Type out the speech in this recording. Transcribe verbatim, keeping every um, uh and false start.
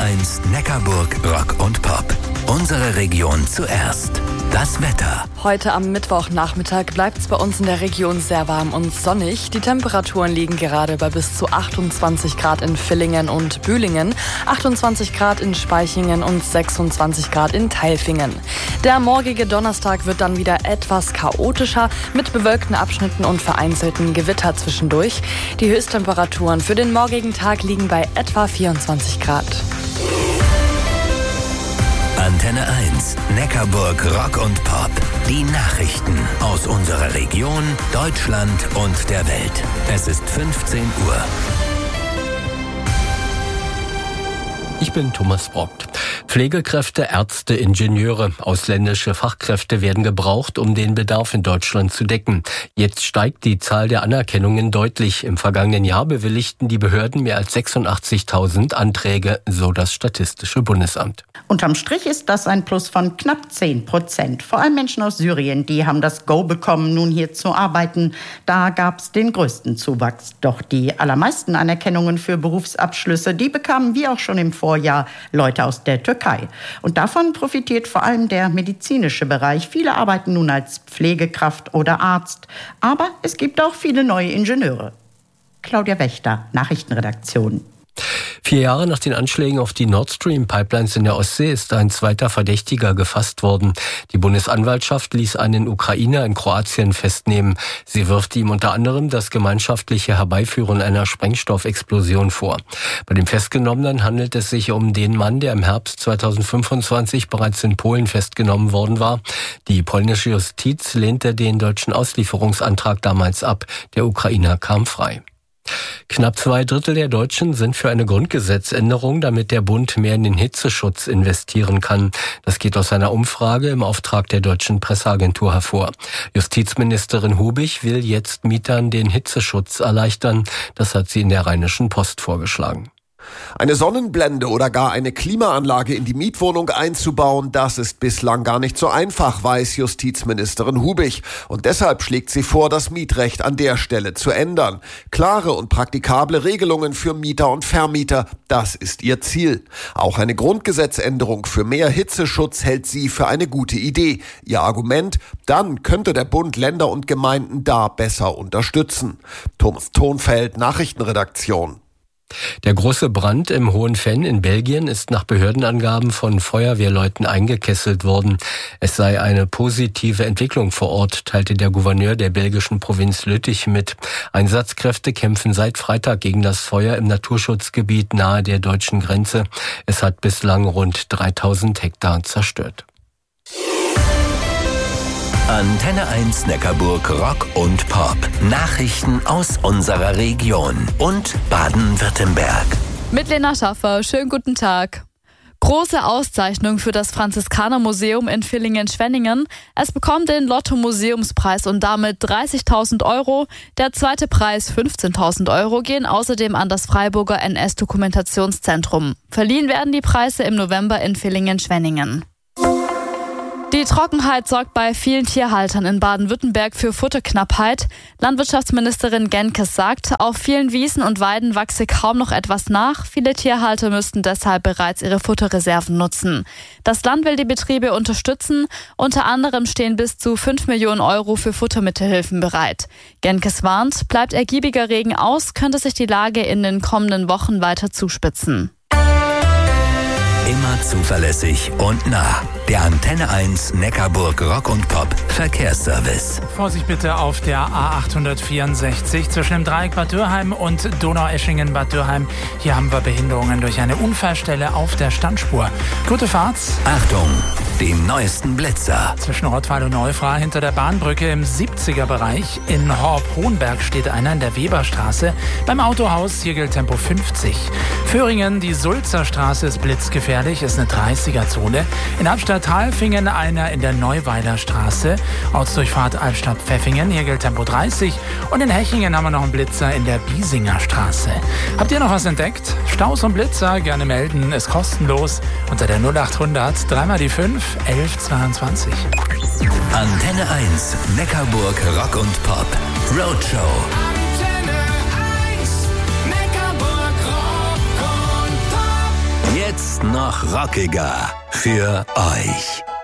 eins Neckarburg Rock und Pop. Unsere Region zuerst. Das Wetter. Heute am Mittwochnachmittag bleibt es bei uns in der Region sehr warm und sonnig. Die Temperaturen liegen gerade bei bis zu achtundzwanzig Grad in Villingen und Bühlingen, achtundzwanzig Grad in Spaichingen und sechsundzwanzig Grad in Tailfingen. Der morgige Donnerstag wird dann wieder etwas chaotischer mit bewölkten Abschnitten und vereinzelten Gewitter zwischendurch. Die Höchsttemperaturen für den morgigen Tag liegen bei etwa vierundzwanzig Grad. Antenne eins, Neckarburg Rock und Pop. Die Nachrichten aus unserer Region, Deutschland und der Welt. Es ist fünfzehn Uhr. Ich bin Thomas Brockt. Pflegekräfte, Ärzte, Ingenieure, ausländische Fachkräfte werden gebraucht, um den Bedarf in Deutschland zu decken. Jetzt steigt die Zahl der Anerkennungen deutlich. Im vergangenen Jahr bewilligten die Behörden mehr als sechsundachtzigtausend Anträge, so das Statistische Bundesamt. Unterm Strich ist das ein Plus von knapp zehn Prozent. Vor allem Menschen aus Syrien, die haben das Go bekommen, nun hier zu arbeiten. Da gab es den größten Zuwachs. Doch die allermeisten Anerkennungen für Berufsabschlüsse, die bekamen wie auch schon im Vorjahr Leute aus der Türkei. Und davon profitiert vor allem der medizinische Bereich. Viele arbeiten nun als Pflegekraft oder Arzt. Aber es gibt auch viele neue Ingenieure. Claudia Wächter, Nachrichtenredaktion. Vier Jahre nach den Anschlägen auf die Nord Stream Pipelines in der Ostsee ist ein zweiter Verdächtiger gefasst worden. Die Bundesanwaltschaft ließ einen Ukrainer in Kroatien festnehmen. Sie wirft ihm unter anderem das gemeinschaftliche Herbeiführen einer Sprengstoffexplosion vor. Bei dem Festgenommenen handelt es sich um den Mann, der im Herbst zweitausendfünfundzwanzig bereits in Polen festgenommen worden war. Die polnische Justiz lehnte den deutschen Auslieferungsantrag damals ab. Der Ukrainer kam frei. Knapp zwei Drittel der Deutschen sind für eine Grundgesetzänderung, damit der Bund mehr in den Hitzeschutz investieren kann. Das geht aus einer Umfrage im Auftrag der Deutschen Presseagentur hervor. Justizministerin Hubich will jetzt Mietern den Hitzeschutz erleichtern. Das hat sie in der Rheinischen Post vorgeschlagen. Eine Sonnenblende oder gar eine Klimaanlage in die Mietwohnung einzubauen, das ist bislang gar nicht so einfach, weiß Justizministerin Hubich. Und deshalb schlägt sie vor, das Mietrecht an der Stelle zu ändern. Klare und praktikable Regelungen für Mieter und Vermieter, das ist ihr Ziel. Auch eine Grundgesetzänderung für mehr Hitzeschutz hält sie für eine gute Idee. Ihr Argument, dann könnte der Bund Länder und Gemeinden da besser unterstützen. Thomas Thonfeld, Nachrichtenredaktion. Der große Brand im Hohenfenn in Belgien ist nach Behördenangaben von Feuerwehrleuten eingekesselt worden. Es sei eine positive Entwicklung vor Ort, teilte der Gouverneur der belgischen Provinz Lüttich mit. Einsatzkräfte kämpfen seit Freitag gegen das Feuer im Naturschutzgebiet nahe der deutschen Grenze. Es hat bislang rund dreitausend Hektar zerstört. Antenne eins Neckarburg Rock und Pop. Nachrichten aus unserer Region und Baden-Württemberg. Mit Lena Schaffer, schönen guten Tag. Große Auszeichnung für das Franziskanermuseum in Villingen-Schwenningen. Es bekommt den Lotto-Museumspreis und damit dreißigtausend Euro. Der zweite Preis, fünfzehntausend Euro, gehen außerdem an das Freiburger N S-Dokumentationszentrum. Verliehen werden die Preise im November in Villingen-Schwenningen. Die Trockenheit sorgt bei vielen Tierhaltern in Baden-Württemberg für Futterknappheit. Landwirtschaftsministerin Genkes sagt, auf vielen Wiesen und Weiden wachse kaum noch etwas nach. Viele Tierhalter müssten deshalb bereits ihre Futterreserven nutzen. Das Land will die Betriebe unterstützen. Unter anderem stehen bis zu fünf Millionen Euro für Futtermittelhilfen bereit. Genkes warnt, bleibt ergiebiger Regen aus, könnte sich die Lage in den kommenden Wochen weiter zuspitzen. Immer zuverlässig und nah. Der Antenne eins Neckarburg Rock und Pop Verkehrsservice. Vorsicht bitte auf der A achthundertvierundsechzig zwischen dem Dreieck Bad Dürheim und Donaueschingen-Bad Dürheim. Hier haben wir Behinderungen durch eine Unfallstelle auf der Standspur. Gute Fahrt. Achtung, die neuesten Blitzer. Zwischen Rottweil und Neufra hinter der Bahnbrücke im siebziger-Bereich. In Horb-Hohenberg steht einer in der Weberstraße. Beim Autohaus hier gilt Tempo fünfzig. Föhringen, die Sulzer Straße ist blitzgefährlich, ist eine dreißiger-Zone. In Albstadt-Halfingen einer in der Neuweiler Straße. Ortsdurchfahrt Albstadt-Pfeffingen, hier gilt Tempo dreißig. Und in Hechingen haben wir noch einen Blitzer in der Biesinger Straße. Habt ihr noch was entdeckt? Staus und Blitzer gerne melden, ist kostenlos. Unter der null achthundert drei mal die fünf elf zweiundzwanzig. Antenne eins Neckarburg Rock und Pop Roadshow. jetzt noch rockiger für euch.